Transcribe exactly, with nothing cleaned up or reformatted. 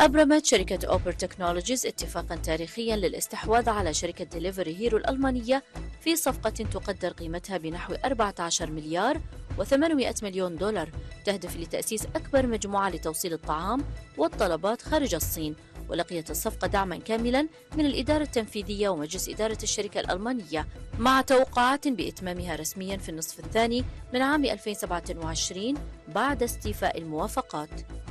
أبرمت شركة أوبر تكنولوجيز اتفاقا تاريخيا للاستحواذ على شركة ديليفري هيرو الألمانية في صفقة تقدر قيمتها بنحو أربعة عشر مليار وثمانمائة مليون دولار، تهدف لتأسيس أكبر مجموعة لتوصيل الطعام والطلبات خارج الصين. ولقيت الصفقة دعما كاملا من الإدارة التنفيذية ومجلس إدارة الشركة الألمانية، مع توقعات بإتمامها رسميا في النصف الثاني من عام ألفين وسبعة وعشرين بعد استيفاء الموافقات.